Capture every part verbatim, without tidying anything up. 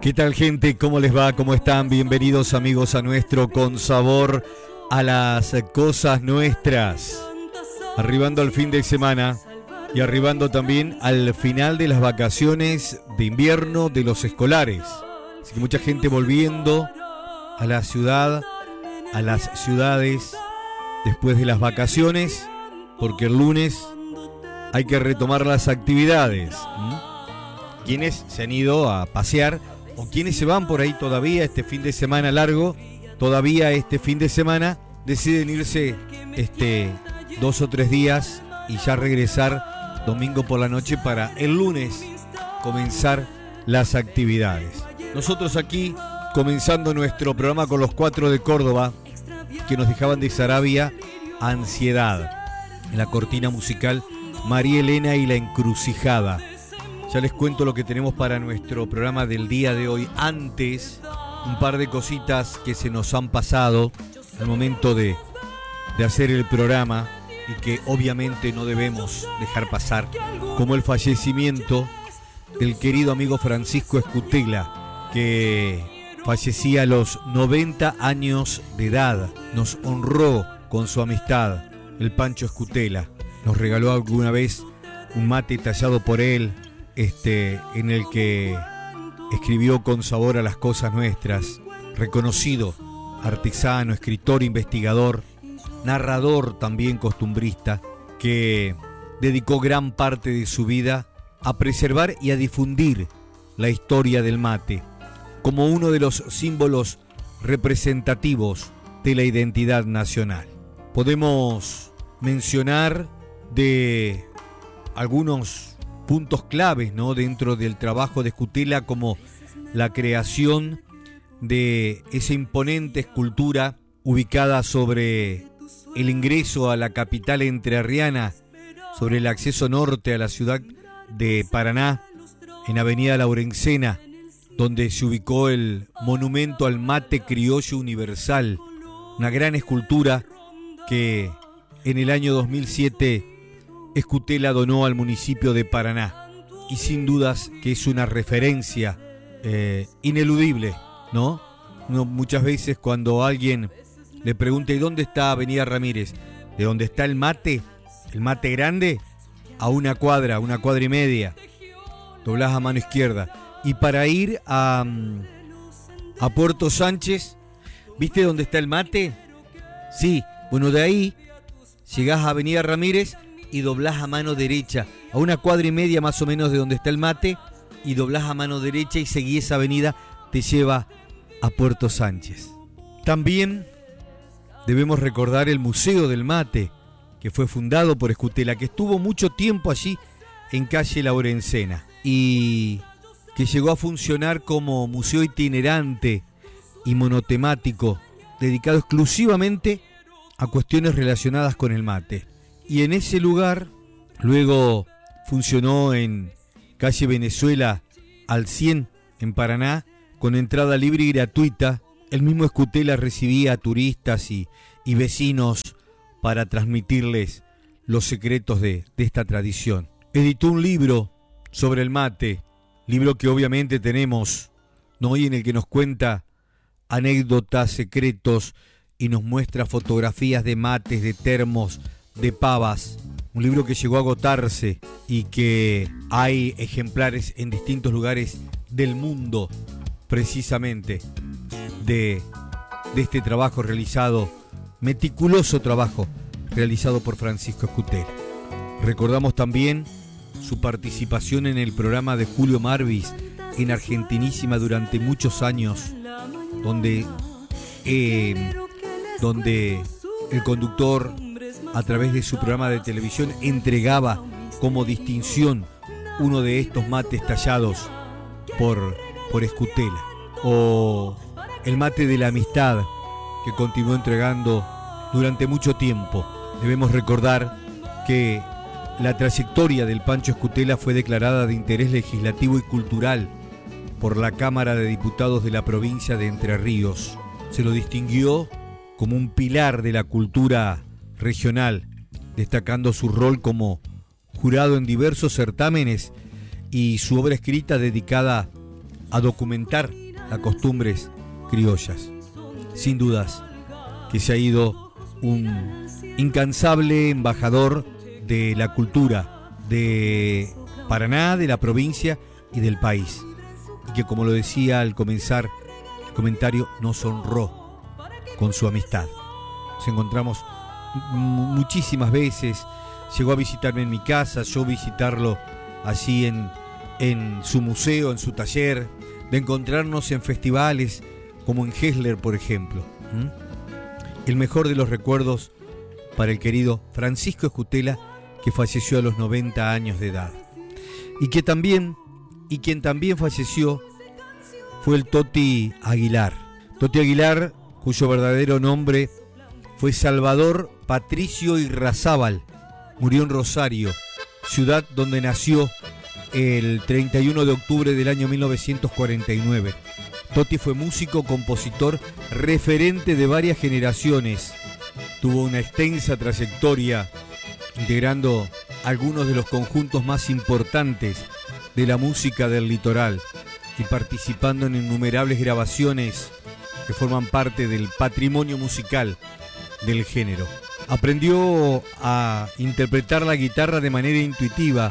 ¿Qué tal, gente? ¿Cómo les va? ¿Cómo están? Bienvenidos, amigos, a nuestro Con Sabor a las Cosas Nuestras. Arribando al fin de semana y arribando también al final de las vacaciones de invierno de los escolares. Así que mucha gente volviendo a la ciudad, a las ciudades después de las vacaciones, porque el lunes hay que retomar las actividades. ¿Mm? Quienes se han ido a pasear o quienes se van por ahí todavía este fin de semana largo, todavía este fin de semana, deciden irse este, dos o tres días y ya regresar domingo por la noche para el lunes comenzar las actividades. Nosotros aquí, comenzando nuestro programa con los cuatro de Córdoba, que nos dejaban de Sarabia, Ansiedad. En la cortina musical, María Elena y la Encrucijada. Ya les cuento lo que tenemos para nuestro programa del día de hoy. Antes, un par de cositas que se nos han pasado al momento de, de hacer el programa y que obviamente no debemos dejar pasar, como el fallecimiento del querido amigo Francisco Escutela, que fallecía a los noventa años de edad. Nos honró con su amistad, el Pancho Escutela. Nos regaló alguna vez un mate tallado por él, Este, en el que escribió Con Sabor a las Cosas Nuestras. Reconocido artesano, escritor, investigador, narrador también costumbrista, que dedicó gran parte de su vida a preservar y a difundir la historia del mate como uno de los símbolos representativos de la identidad nacional. Podemos mencionar de algunos puntos claves, ¿no?, dentro del trabajo de Escutela, como la creación de esa imponente escultura ubicada sobre el ingreso a la capital entrerriana, sobre el acceso norte a la ciudad de Paraná, en Avenida Laurencena, donde se ubicó el monumento al mate criollo universal, una gran escultura que en el año dos mil siete Escutela donó al municipio de Paraná, y sin dudas que es una referencia eh, ineludible, ¿no? Uno, muchas veces cuando alguien le pregunta ¿y dónde está Avenida Ramírez? ¿De dónde está el mate? El mate grande, a una cuadra, una cuadra y media, doblás a mano izquierda. Y para ir a, a Puerto Sánchez, ¿viste dónde está el mate? Sí, bueno, de ahí llegás a Avenida Ramírez y doblás a mano derecha, a una cuadra y media más o menos de donde está el mate, y doblás a mano derecha y seguís esa avenida, te lleva a Puerto Sánchez. También debemos recordar el Museo del Mate, que fue fundado por Escutela, que estuvo mucho tiempo allí en calle Laurencena, y que llegó a funcionar como museo itinerante y monotemático, dedicado exclusivamente a cuestiones relacionadas con el mate. Y en ese lugar luego funcionó en calle Venezuela al cien en Paraná, con entrada libre y gratuita. El mismo Escutela recibía a turistas y, y vecinos para transmitirles los secretos de, de esta tradición. Editó un libro sobre el mate, libro que obviamente tenemos, ¿no?, y en el que nos cuenta anécdotas, secretos, y nos muestra fotografías de mates, de termos, de pavas. Un libro que llegó a agotarse y que hay ejemplares en distintos lugares del mundo, precisamente de, de este trabajo realizado, meticuloso trabajo realizado por Francisco Escutela. Recordamos también su participación en el programa de Julio Marvis en Argentinísima durante muchos años, donde, eh, donde el conductor, a través de su programa de televisión, entregaba como distinción uno de estos mates tallados por, por Escutela. O el mate de la amistad, que continuó entregando durante mucho tiempo. Debemos recordar que la trayectoria del Pancho Escutela fue declarada de interés legislativo y cultural por la Cámara de Diputados de la provincia de Entre Ríos. Se lo distinguió como un pilar de la cultura regional, destacando su rol como jurado en diversos certámenes y su obra escrita dedicada a documentar las costumbres criollas. Sin dudas que se ha ido un incansable embajador de la cultura de Paraná, de la provincia y del país. Y que, como lo decía al comenzar el comentario, nos honró con su amistad. Nos encontramos muchísimas veces, llegó a visitarme en mi casa, yo visitarlo allí en, en su museo, en su taller, de encontrarnos en festivales como en Hessler, por ejemplo. ¿Mm? El mejor de los recuerdos para el querido Francisco Escutela, que falleció a los noventa años de edad. Y que también, y quien también falleció fue el Toti Aguilar. Toti Aguilar, cuyo verdadero nombre fue Salvador Patricio Irrazábal, murió en Rosario, ciudad donde nació el treinta y uno de octubre del año mil novecientos cuarenta y nueve. Toti fue músico, compositor, referente de varias generaciones. Tuvo una extensa trayectoria integrando algunos de los conjuntos más importantes de la música del litoral y participando en innumerables grabaciones que forman parte del patrimonio musical del género. Aprendió a interpretar la guitarra de manera intuitiva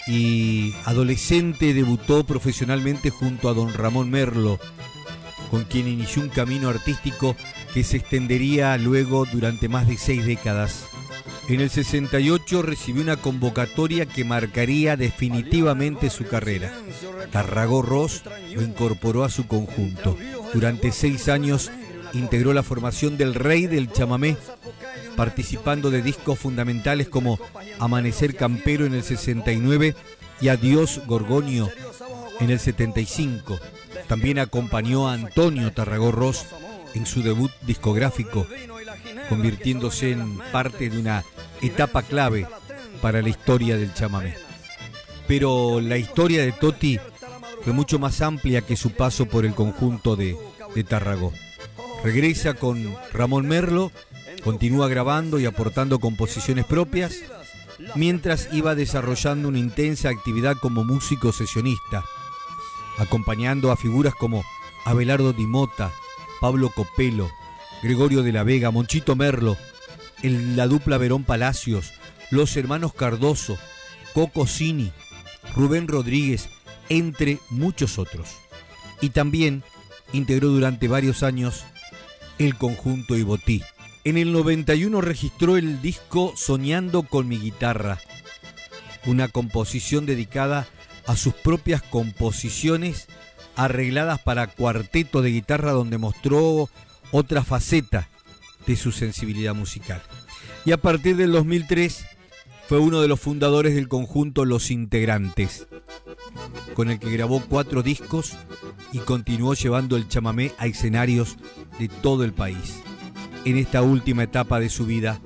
y adolescente debutó profesionalmente junto a don Ramón Merlo, con quien inició un camino artístico que se extendería luego durante más de seis décadas. En el sesenta y ocho recibió una convocatoria que marcaría definitivamente su carrera. Tarragó Ross lo incorporó a su conjunto. Durante seis años integró la formación del Rey del Chamamé, participando de discos fundamentales como Amanecer Campero en el sesenta y nueve y Adiós Gorgonio en el setenta y cinco. También acompañó a Antonio Tarragó Ross en su debut discográfico, convirtiéndose en parte de una etapa clave para la historia del chamamé. Pero la historia de Toti fue mucho más amplia que su paso por el conjunto de, de Tarragó. Regresa con Ramón Merlo, continúa grabando y aportando composiciones propias, mientras iba desarrollando una intensa actividad como músico sesionista, acompañando a figuras como Abelardo Di Mota, Pablo Copelo, Gregorio de la Vega, Monchito Merlo, el, la dupla Verón Palacios, los hermanos Cardoso, Coco Cini, Rubén Rodríguez, entre muchos otros. Y también integró durante varios años el conjunto Ibotí. En el noventa y uno registró el disco Soñando con mi guitarra, una composición dedicada a sus propias composiciones arregladas para cuarteto de guitarra, donde mostró otra faceta de su sensibilidad musical. Y a partir del dos mil tres fue uno de los fundadores del conjunto Los Integrantes, con el que grabó cuatro discos y continuó llevando el chamamé a escenarios de todo el país. En esta última etapa de su vida,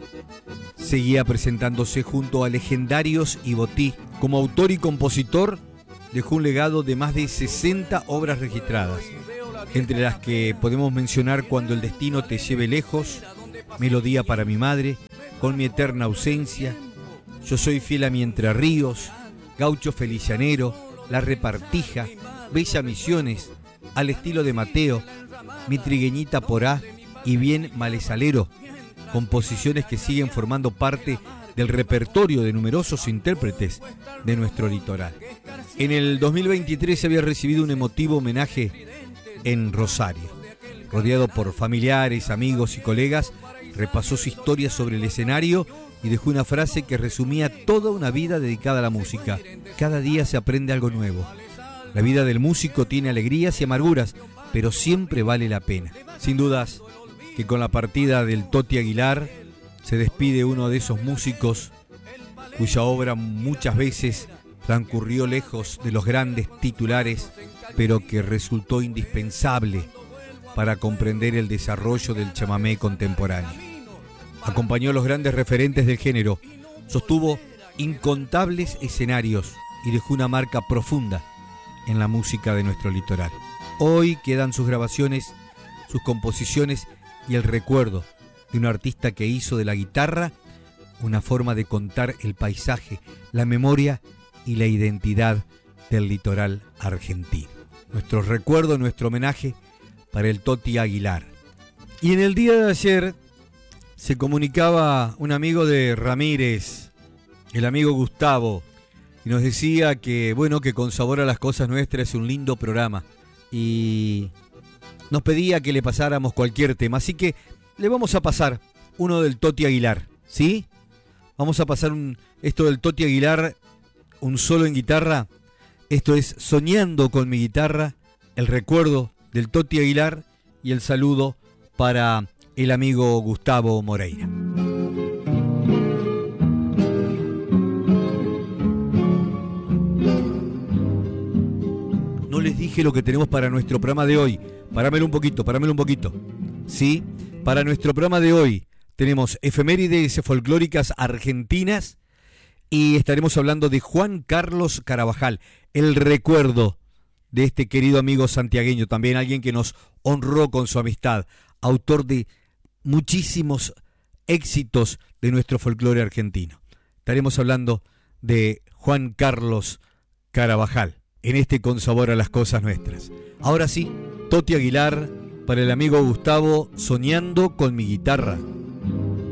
seguía presentándose junto a legendarios Ibotí. Como autor y compositor, dejó un legado de más de sesenta obras registradas, entre las que podemos mencionar Cuando el destino te lleve lejos, Melodía para mi madre, Con mi eterna ausencia, Yo soy fiel a mi Entre Ríos, Gaucho Felicianero, La Repartija, Bella Misiones, Al estilo de Mateo, Mi trigueñita porá y Bien Malesalero, composiciones que siguen formando parte del repertorio de numerosos intérpretes de nuestro litoral. En el dos mil veintitrés había recibido un emotivo homenaje en Rosario. Rodeado por familiares, amigos y colegas, repasó su historia sobre el escenario y dejó una frase que resumía toda una vida dedicada a la música. Cada día se aprende algo nuevo. La vida del músico tiene alegrías y amarguras, pero siempre vale la pena. Sin dudas que con la partida del Toti Aguilar se despide uno de esos músicos cuya obra muchas veces transcurrió lejos de los grandes titulares, pero que resultó indispensable para comprender el desarrollo del chamamé contemporáneo. Acompañó a los grandes referentes del género, sostuvo incontables escenarios y dejó una marca profunda en la música de nuestro litoral. Hoy quedan sus grabaciones, sus composiciones y el recuerdo de un artista que hizo de la guitarra una forma de contar el paisaje, la memoria y la identidad del litoral argentino. nuestro recuerdo, nuestro homenaje para el Toti Aguilar. Y en el día de ayer se comunicaba un amigo de Ramírez, el amigo Gustavo, y nos decía que, bueno, que Con Sabor a las Cosas Nuestras es un lindo programa. Y nos pedía que le pasáramos cualquier tema. Así que le vamos a pasar uno del Toti Aguilar, ¿sí? Vamos a pasar un, esto del Toti Aguilar, un solo en guitarra. Esto es Soñando con mi guitarra, el recuerdo del Toti Aguilar y el saludo para el amigo Gustavo Moreira. No les dije lo que tenemos para nuestro programa de hoy. Parámelo un poquito, parámelo un poquito. Sí, para nuestro programa de hoy tenemos efemérides folclóricas argentinas y estaremos hablando de Juan Carlos Carabajal, el recuerdo de este querido amigo santiagueño, también alguien que nos honró con su amistad, autor de muchísimos éxitos de nuestro folclore argentino. Estaremos hablando de Juan Carlos Carabajal en este Con Sabor a las Cosas Nuestras. Ahora sí, Toti Aguilar para el amigo Gustavo, Soñando con mi guitarra.